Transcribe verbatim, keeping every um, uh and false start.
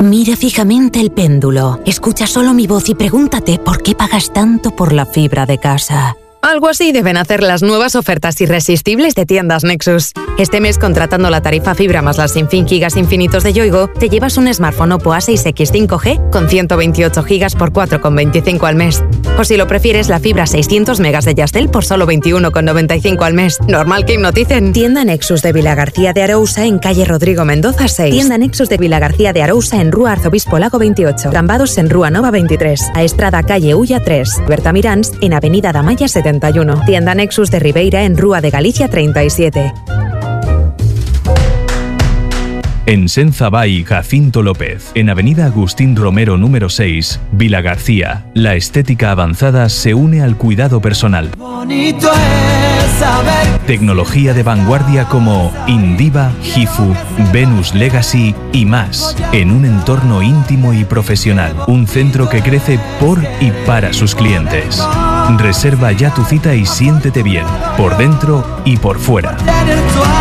Mira fijamente el péndulo, escucha solo mi voz y pregúntate por qué pagas tanto por la fibra de casa. Algo así deben hacer las nuevas ofertas irresistibles de Tiendas Nexus. Este mes, contratando la tarifa fibra más las sin fin gigas infinitos de Yoigo, te llevas un smartphone Oppo A seis X cinco G con ciento veintiocho gigas por cuatro con veinticinco al mes. O si lo prefieres, la fibra seiscientos megas de Yastel por solo veintiuno con noventa y cinco al mes. Normal que hipnoticen. Tienda Nexus de Vilagarcía de Arousa en calle Rodrigo Mendoza seis. Tienda Nexus de Vilagarcía de Arousa en Rúa Arzobispo Lago veintiocho. Cambados en Rúa Nova veintitrés. A Estrada calle Ulla tres. Berta Mirans en Avenida Damaya setenta y uno. Tienda Nexus de Ribeira en Rúa de Galicia treinta y siete. En Senzabay, Jacinto López, en Avenida Agustín Romero número seis, Vilagarcía, la estética avanzada se une al cuidado personal. Bonito es saber. Tecnología de vanguardia como Indiva, Gifu, Venus Legacy y más, en un entorno íntimo y profesional. Un centro que crece por y para sus clientes. Reserva ya tu cita y siéntete bien, por dentro y por fuera.